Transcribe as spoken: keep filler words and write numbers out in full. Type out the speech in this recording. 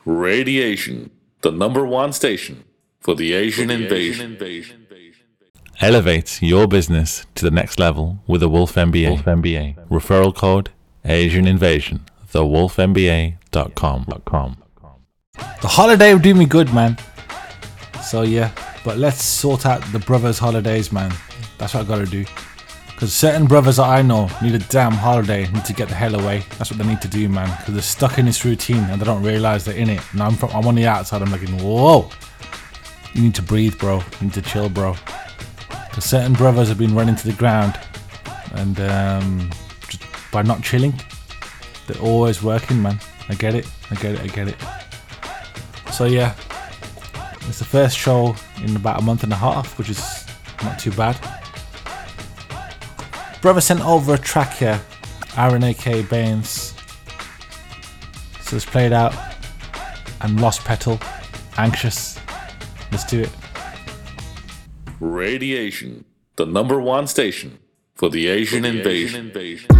Radiation, the number one station for the Asian invasion. Elevate your business to the next level with the Wolf M B A. Wolf M B A. Referral code Asian Invasion. the wolf m b a dot com. The holiday will do me good, man. So yeah, but let's sort out the brothers' holidays, man. That's what I gotta do. Because certain brothers that I know need a damn holiday, need to get the hell away. That's what they need to do, man. Because they're stuck in this routine and they don't realise they're in it. And I'm from, I'm on the outside, I'm like, whoa. You need to breathe, bro. You need to chill, bro. Because certain brothers have been running to the ground. And um, just by not chilling, they're always working, man. I get it, I get it, I get it. So yeah, it's the first show in about a month and a half, which is not too bad. Brother sent over a track here, Aaron aka Baines. So it's played out. And Lost Petal, Anxious. Let's do it. Radiation, the number one station for the Asian invasion.